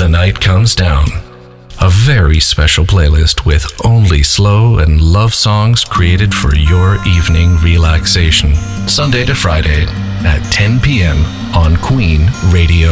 The Night Comes Down. A very special playlist with only slow and love songs created for your evening relaxation. Sunday to Friday at 10 p.m. on Queen Radio.